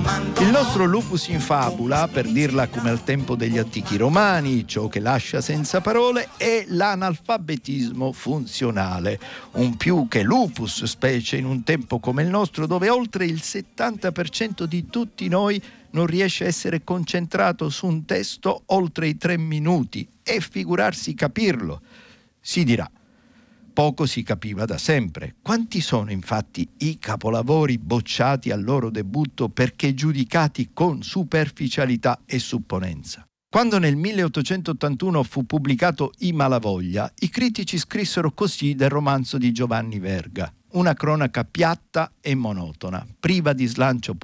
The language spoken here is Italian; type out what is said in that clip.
Il nostro lupus in fabula, per dirla come al tempo degli antichi romani, ciò che lascia senza parole, è l'analfabetismo funzionale. Un più che lupus, specie in un tempo come il nostro, dove oltre il 70% di tutti noi non riesce a essere concentrato su un testo oltre i 3 minuti, e figurarsi capirlo. Si dirà, poco si capiva da sempre. Quanti sono infatti i capolavori bocciati al loro debutto perché giudicati con superficialità e supponenza? Quando nel 1881 fu pubblicato I Malavoglia, i critici scrissero così del romanzo di Giovanni Verga: una cronaca piatta e monotona, priva di slancio